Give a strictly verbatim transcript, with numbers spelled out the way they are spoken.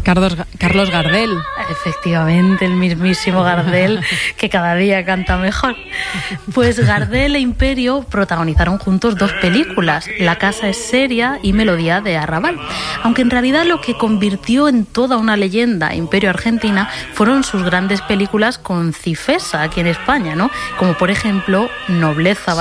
Carlos, Carlos Gardel. Efectivamente, el mismísimo Gardel, que cada día canta mejor. Pues Gardel e Imperio protagonizaron juntos dos películas, La casa es seria y Melodía de Arrabal. Aunque en realidad lo que convirtió en toda una leyenda a Imperio Argentina fueron sus grandes películas con Cifesa aquí en España, ¿no? Como por ejemplo Nobleza